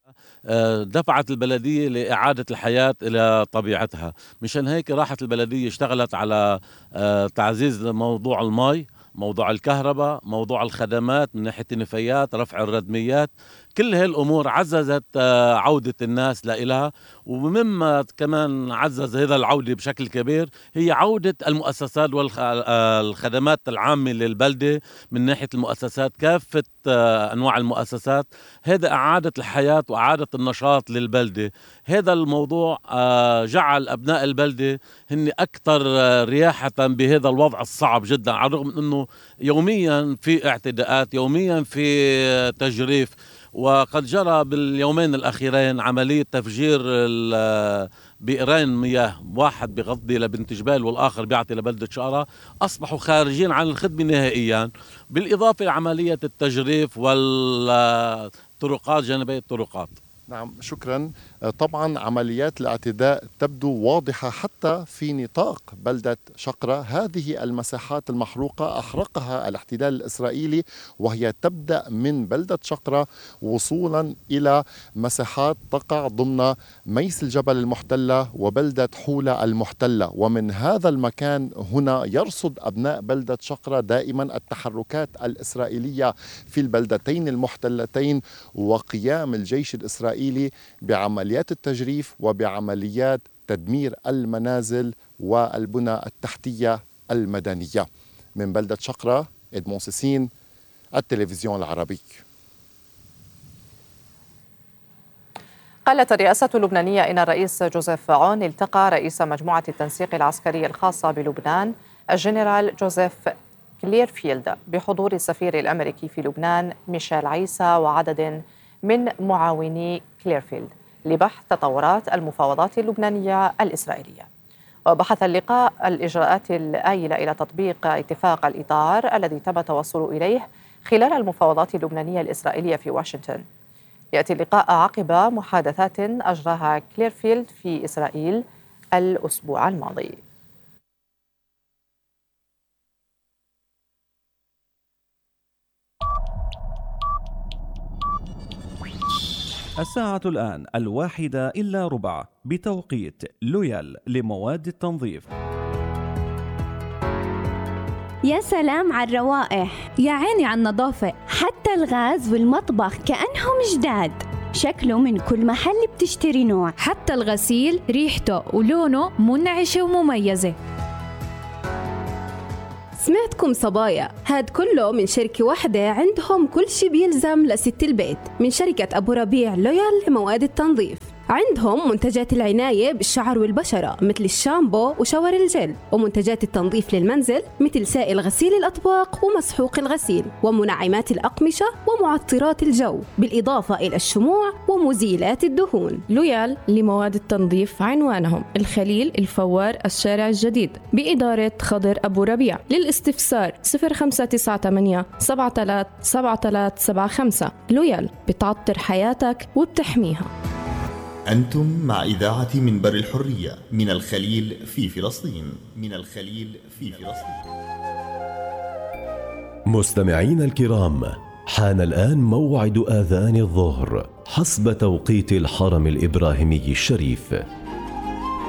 دفعت البلدية لإعادة الحياة إلى طبيعتها. مشان هيك راحت البلدية اشتغلت على تعزيز موضوع المي، موضوع الكهرباء، موضوع الخدمات من ناحية النفايات، رفع الردميات. كل هاي الأمور عززت عودة الناس لإلها. ومما كمان عزز هذا العودة بشكل كبير هي عودة المؤسسات والخدمات العامة للبلدة من ناحية المؤسسات، كافة أنواع المؤسسات. هذا أعادت الحياة وأعادت النشاط للبلدة. هذا الموضوع جعل أبناء البلدة هن أكثر رياحة بهذا الوضع الصعب جدا، على الرغم من أنه يوميا في اعتداءات، يوميا في تجريف. وقد جرى باليومين الأخيرين عملية تفجير بئرين مياه، واحد بغضي لبنت جبال والآخر بيعطي لبلدة شقرة. أصبحوا خارجين عن الخدمة نهائيا، بالإضافة لعملية التجريف والطرقات جانبي الطرقات. نعم، شكرا. طبعا عمليات الاعتداء تبدو واضحة حتى في نطاق بلدة شقرة. هذه المساحات المحروقة أحرقها الاحتلال الإسرائيلي، وهي تبدأ من بلدة شقرة وصولا إلى مساحات تقع ضمن ميس الجبل المحتلة وبلدة حولة المحتلة. ومن هذا المكان هنا يرصد أبناء بلدة شقرة دائما التحركات الإسرائيلية في البلدتين المحتلتين، وقيام الجيش الإسرائيلي بعمليات التجريف وبعمليات تدمير المنازل والبنى التحتية المدنية. من بلدة شقرة، إدمون سيسين، التلفزيون العربي. قالت الرئاسة اللبنانية إن الرئيس جوزيف عون التقى رئيس مجموعة التنسيق العسكري الخاصة بلبنان الجنرال جوزيف كليرفيلد بحضور السفير الأمريكي في لبنان ميشيل عيسى وعدد من معاوني كليرفيلد لبحث تطورات المفاوضات اللبنانية الإسرائيلية. وبحث اللقاء الإجراءات الآيلة إلى تطبيق اتفاق الإطار الذي تم التوصل إليه خلال المفاوضات اللبنانية الإسرائيلية في واشنطن. يأتي اللقاء عقب محادثات أجراها كليرفيلد في إسرائيل الأسبوع الماضي. الساعة الآن 1:01 بتوقيت لويال لمواد التنظيف. يا سلام على الروائح، يا عيني على النظافة، حتى الغاز والمطبخ كأنهم جداد. شكله من كل محل بتشتري نوع، حتى الغسيل ريحته ولونه منعشة ومميزة. سمعتكم صبايا، هاد كله من شركة واحدة عندهم كل شي بيلزم لست البيت، من شركة أبو ربيع لويال لمواد التنظيف. عندهم منتجات العناية بالشعر والبشرة مثل الشامبو وشاور الجل، ومنتجات التنظيف للمنزل مثل سائل غسيل الأطباق ومسحوق الغسيل، ومنعمات الأقمشة ومعطرات الجو، بالإضافة إلى الشموع ومزيلات الدهون. لويال لمواد التنظيف عنوانهم الخليل الفوار الشارع الجديد بإدارة خضر أبو ربيع. للاستفسار 0598 737375. لويال بتعطر حياتك وبتحميها. أنتم مع إذاعة منبر الحرية من الخليل في فلسطين. من الخليل في فلسطين. مستمعين الكرام، حان الآن موعد آذان الظهر حسب توقيت الحرم الإبراهيمي الشريف.